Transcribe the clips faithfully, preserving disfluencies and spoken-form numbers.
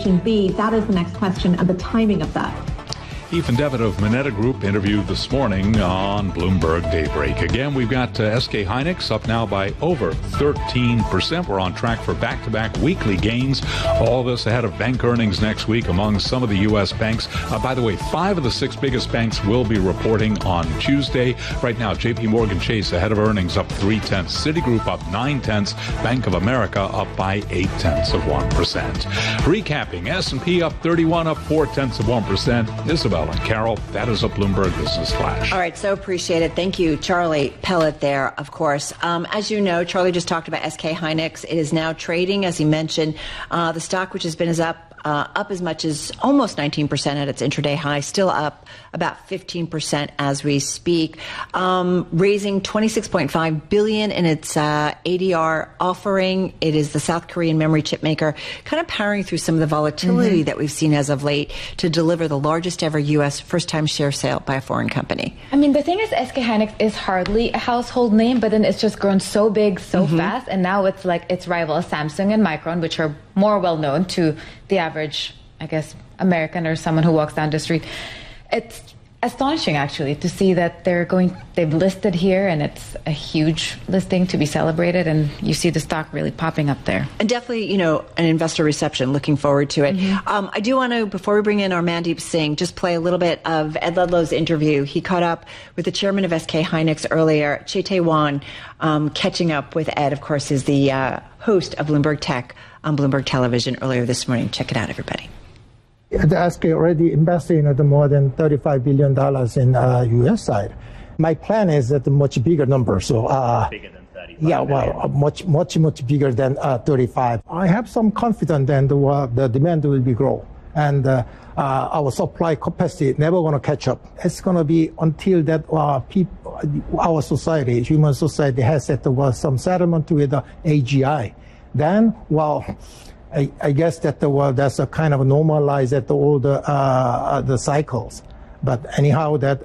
inflation be? That is the next question, and the timing of that. Ethan Devitt of Moneta Group interviewed this morning on Bloomberg Daybreak. Again, we've got uh, S K Hynix up now by over thirteen percent. We're on track for back-to-back weekly gains. All this ahead of bank earnings next week among some of the U S banks. Uh, by the way, five of the six biggest banks will be reporting on Tuesday. Right now, J P Morgan Chase ahead of earnings up three-tenths. Citigroup up nine-tenths. Bank of America up by eight-tenths of one percent. Recapping, S and P up thirty-one, up four-tenths of one percent. Isabel and Carol, that is a Bloomberg Business Flash. All right, so appreciate it. Thank you, Charlie Pellet there, of course. Um, as you know, Charlie just talked about S K Hynix. It is now trading, as he mentioned. Uh, the stock, which has been is up, uh, up as much as almost nineteen percent at its intraday high, still up about fifteen percent as we speak, um, raising twenty-six point five billion dollars in its uh, A D R offering. It is the South Korean memory chip maker, kind of powering through some of the volatility mm-hmm. that we've seen as of late to deliver the largest ever U S first-time share sale by a foreign company. I mean, the thing is, S K Hynix is hardly a household name, but then it's just grown so big so mm-hmm. fast, and now it's like its rivals Samsung and Micron, which are more well-known to the average, I guess, American or someone who walks down the street. It's astonishing, actually, to see that they're going, they've listed here, and it's a huge listing to be celebrated, and you see the stock really popping up there. And definitely, you know, an investor reception, looking forward to it. Mm-hmm. Um, I do want to, before we bring in our Mandeep Singh, just play a little bit of Ed Ludlow's interview. He caught up with the chairman of S K Hynix earlier, Chae Tae-won. Um, catching up with Ed, of course, is the uh, host of Bloomberg Tech on Bloomberg Television earlier this morning. Check it out, everybody. The S K already invested in you know, more than thirty-five billion dollars in uh, U S side. My plan is at a much bigger number. So, uh, bigger than thirty-five. Yeah, well, uh, much, much, much bigger than uh, thirty-five. I have some confidence that the, uh, the demand will be grow, and uh, uh, our supply capacity never going to catch up. It's going to be until that uh, people, our society, human society, has that uh, some settlement with the A G I. Then, well. I, I guess that the well, that's a kind of normalize at all the uh, the cycles, but anyhow, that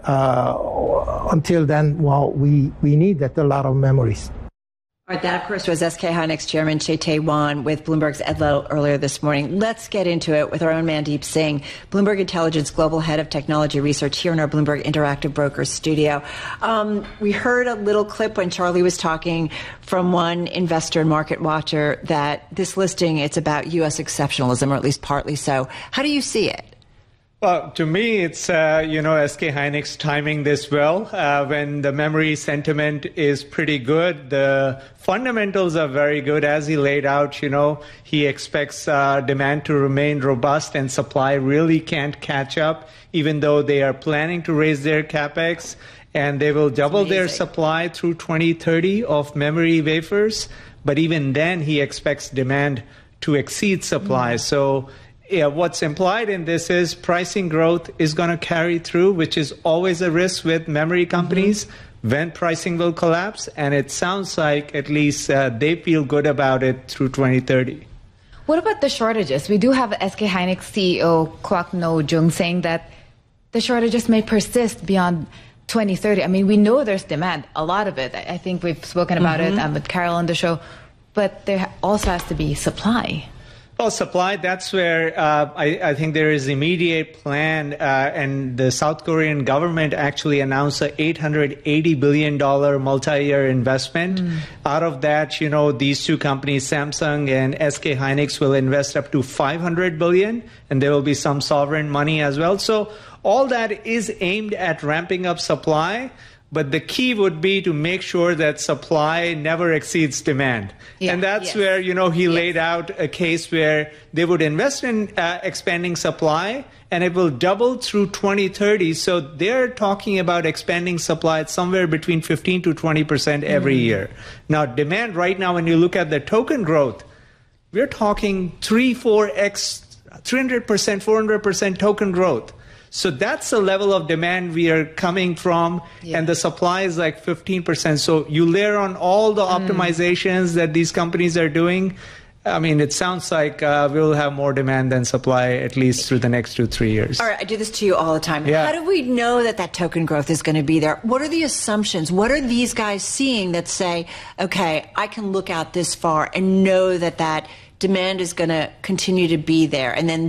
uh, until then, well, we we need that a lot of memories. All right, that, of course, was S K Hynix Chairman Chae Tae-won with Bloomberg's Ed Ludlow earlier this morning. Let's get into it with our own Mandeep Singh, Bloomberg Intelligence Global Head of Technology Research here in our Bloomberg Interactive Brokers studio. Um, we heard a little clip when Charlie was talking from one investor and market watcher that this listing, it's about U S exceptionalism, or at least partly so. How do you see it? Well, to me, it's, uh, you know, S K Hynix timing this well. Uh, when the memory sentiment is pretty good, the fundamentals are very good. As he laid out, you know, he expects uh, demand to remain robust and supply really can't catch up, even though they are planning to raise their capex. And they will double their supply through twenty thirty of memory wafers. But even then, he expects demand to exceed supply. Mm. So yeah, what's implied in this is pricing growth is going to carry through, which is always a risk with memory companies mm-hmm. when pricing will collapse. And it sounds like at least uh, they feel good about it through twenty thirty. What about the shortages? We do have S K Hynix C E O Kwak No-jung saying that the shortages may persist beyond twenty thirty. I mean, we know there's demand, a lot of it. I think we've spoken about mm-hmm. it um, with Carol on the show. But there also has to be supply. Well, supply, that's where uh, I, I think there is immediate plan, uh, and the South Korean government actually announced an eight hundred eighty billion dollars multi-year investment. Mm. Out of that, you know, these two companies, Samsung and S K Hynix, will invest up to five hundred billion dollars, and there will be some sovereign money as well. So all that is aimed at ramping up supply. But the key would be to make sure that supply never exceeds demand. Yeah, and that's yes. where, you know, he yes. laid out a case where they would invest in uh, expanding supply, and it will double through twenty thirty. So they're talking about expanding supply at somewhere between fifteen to twenty percent every mm. year. Now, demand right now, when you look at the token growth, we're talking three, four X, three hundred percent, four hundred percent token growth. So that's the level of demand we are coming from, yeah. and the supply is like fifteen percent. So you layer on all the mm. optimizations that these companies are doing. I mean, it sounds like uh, we'll have more demand than supply at least through the next two, three years. All right, I do this to you all the time. Yeah. How do we know that that token growth is going to be there? What are the assumptions? What are these guys seeing that say, okay, I can look out this far and know that that demand is going to continue to be there, and then